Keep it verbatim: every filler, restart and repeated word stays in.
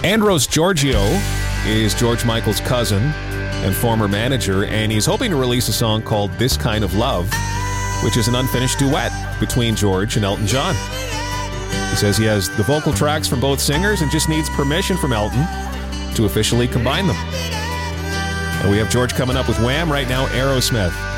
Andros Giorgio is George Michael's cousin and former manager, and he's hoping to release a song called This Kind of Love, which is an unfinished duet between George and Elton John. He says he has the vocal tracks from both singers and just needs permission from Elton to officially combine them. And we have George coming up with Wham! Right now, Aerosmith.